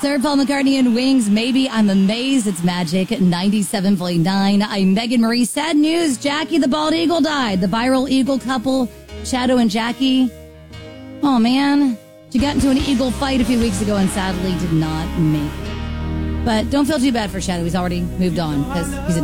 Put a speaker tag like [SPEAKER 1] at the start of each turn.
[SPEAKER 1] Sir Paul McCartney and Wings, Maybe I'm Amazed. It's Magic 97.9. I'm Megan Marie. Sad news. Jackie the bald eagle died. The viral eagle couple, Shadow and Jackie. Oh, man. She got into an eagle fight a few weeks ago and sadly did not make it. But don't feel too bad for Shadow. He's already moved on because he's a